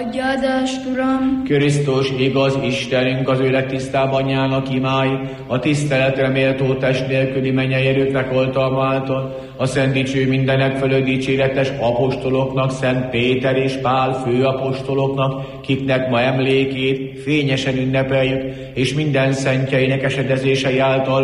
Adj áldást, Uram! Krisztus igaz Istenünk az ő legtisztább anyjának imái, a tiszteletre méltó test nélküli mennyei erőknek oltalma által, a szent dicső mindenek fölött dicséretes apostoloknak, Szent Péter és Pál főapostoloknak, kiknek ma emlékét fényesen ünnepeljük, és minden szentjeinek esedezései által